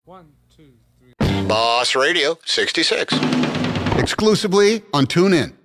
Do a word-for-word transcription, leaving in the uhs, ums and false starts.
One, two, three. Boss Radio sixty-six. Exclusively on TuneIn.